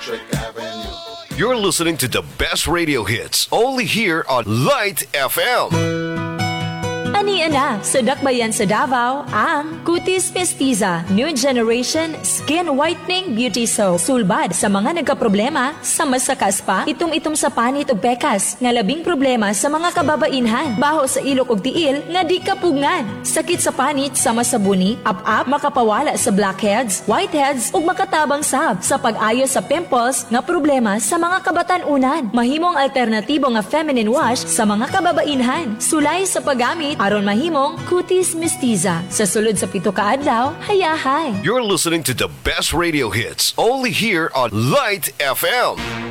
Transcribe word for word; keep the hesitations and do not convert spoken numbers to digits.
Bushwick Avenue. You're listening to the best radio hits only here on Light F M. Ania na sa dakbayan sa Davao ang Cutis Mestiza New Generation Skin Whitening Beauty Soap. Sulbad sa mga nagkaproblema sa masakas pa, itom-itom sa panit ug pekas, nga labing problema sa mga kababainhan, baho sa ilok ug tiil nga di kapugngan, sakit sa panit sama sa buni, up-up, makapawala sa blackheads, whiteheads ug makatabang sab sa pag-ayo sa pimples nga problema sa mga kabatan-unan. Mahimong alternatibo nga feminine wash sa mga kababainhan. Sulay sa paggamit aron mahimong Cutis Mestiza. Sa sulod sa pito ka adlaw, hayahay. You're listening to the best radio hits only here on Light F M.